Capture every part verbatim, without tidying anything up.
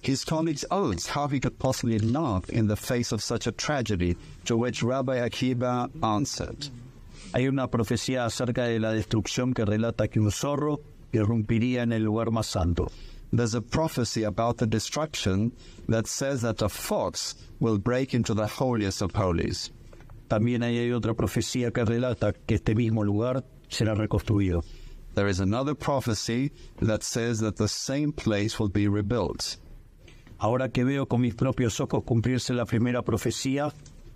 His colleagues asked how he could possibly laugh in the face of such a tragedy, to which Rabbi Akiva answered. Hay una profecía acerca de la destrucción que relata que un zorro irrumpiría en el lugar más santo. There's a prophecy about the destruction that says that a fox will break into the holiest of holies. También hay otra profecía que relata que este mismo lugar será reconstruido. There is another prophecy that says that the same place will be rebuilt. Ahora que veo con mis propios ojos cumplirse la primera profecía,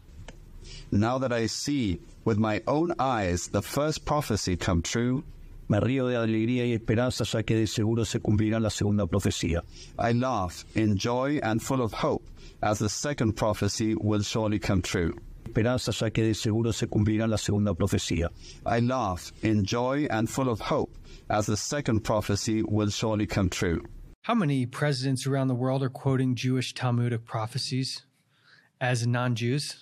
now that I see with my own eyes the first prophecy come true, me río de alegría y esperanza, ya que de seguro se cumplirá la segunda profecía. I laugh in joy and full of hope, as the second prophecy will surely come true. Esperanza, ya que de seguro se cumplirá la segunda profecía. I laugh in joy and full of hope, as the second prophecy will surely come true. How many presidents around the world are quoting Jewish Talmudic prophecies as non-Jews?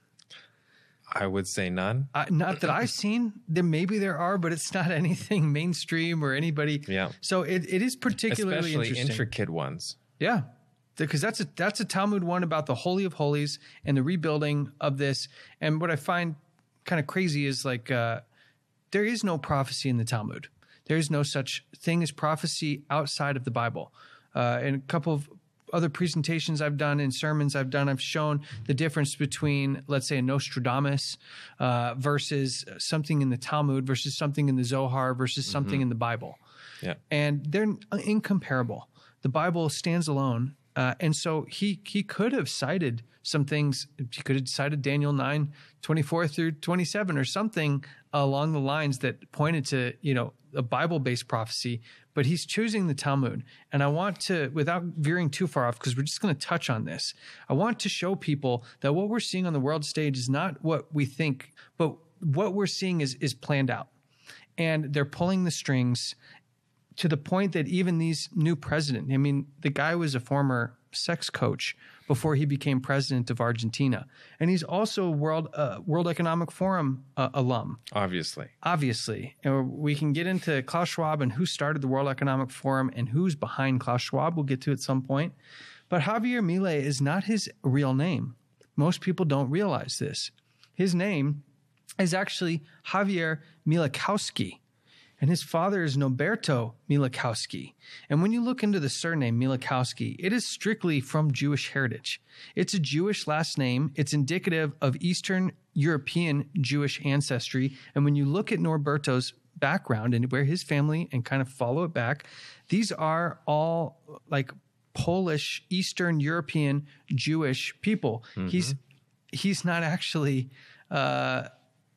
I would say none. Uh, not that I've seen. There maybe there are, but it's not anything mainstream or anybody. Yeah. So it, it is particularly Especially interesting. intricate ones. Yeah. Because that's a that's a Talmud one about the Holy of Holies and the rebuilding of this. And what I find kind of crazy is like uh, there is no prophecy in the Talmud. There is no such thing as prophecy outside of the Bible. Uh, and a couple of other presentations I've done and sermons I've done, I've shown the difference between, let's say, a Nostradamus uh, versus something in the Talmud versus something in the Zohar versus something mm-hmm. in the Bible. Yeah. And they're incomparable. The Bible stands alone. Uh, and so he he could have cited some things. He could have cited Daniel nine, twenty-four through twenty-seven or something along the lines that pointed to, you know, a Bible-based prophecy. But he's choosing the Talmud. And I want to, without veering too far off, because we're just going to touch on this, I want to show people that what we're seeing on the world stage is not what we think, but what we're seeing is is planned out. And they're pulling the strings to the point that even these new president, I mean, the guy was a former sex coach before he became president of Argentina. And he's also a World, uh, World Economic Forum uh, alum. Obviously. Obviously. And we can get into Klaus Schwab and who started the World Economic Forum and who's behind Klaus Schwab. We'll get to at some point. But Javier Milei is not his real name. Most people don't realize this. His name is actually Javier Milikowski. And his father is Noberto Milikowski. And when you look into the surname Milikowski, it is strictly from Jewish heritage. It's a Jewish last name. It's indicative of Eastern European Jewish ancestry. And when you look at Norberto's background and where his family and kind of follow it back, these are all like Polish, Eastern European Jewish people. Mm-hmm. He's he's not actually uh,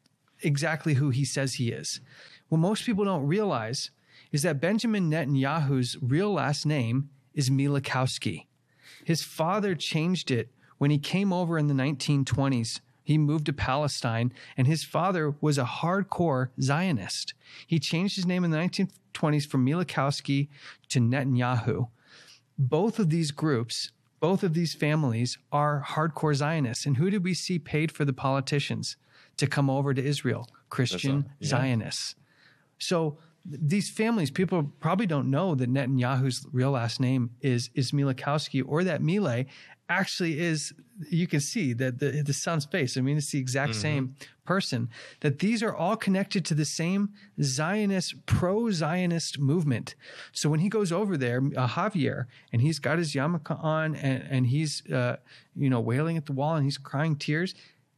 exactly who he says he is. What most people don't realize is that Benjamin Netanyahu's real last name is Milikowski. His father changed it when he came over in the nineteen twenties. He moved to Palestine, and his father was a hardcore Zionist. He changed his name in the nineteen twenties from Milikowski to Netanyahu. Both of these groups, both of these families are hardcore Zionists. And who did we see paid for the politicians to come over to Israel? Christian a, yeah. Zionists. So these families, people probably don't know that Netanyahu's real last name is, is Milikowski, or that Milei actually is, you can see that the, the son's face. I mean, it's the exact mm-hmm. same person. That these are all connected to the same Zionist, pro-Zionist movement. So when he goes over there, uh, Javier, and he's got his yarmulke on and, and he's, uh, you know, wailing at the wall and he's crying tears,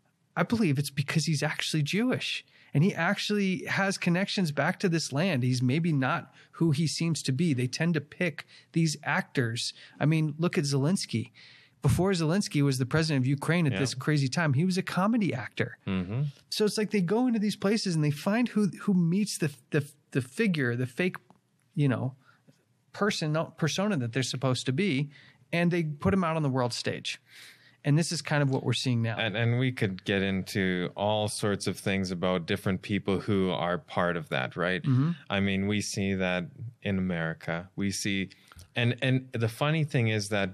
I believe it's because he's actually Jewish. And he actually has connections back to this land. He's maybe not who he seems to be. They tend to pick these actors. I mean, look at Zelensky. Before Zelensky was the president of Ukraine at yeah. this crazy time, he was a comedy actor. Mm-hmm. So it's like they go into these places and they find who who meets the the, the figure, the fake, you know, person, persona that they're supposed to be, and they put him out on the world stage. And this is kind of what we're seeing now. And, and we could get into all sorts of things about different people who are part of that, right? Mm-hmm. I mean, we see that in America. We see, and and the funny thing is that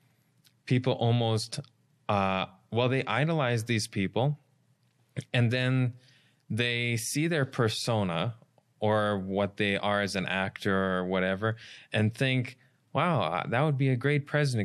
people almost, uh, well, they idolize these people, and then they see their persona or what they are as an actor or whatever, and think, wow, that would be a great president.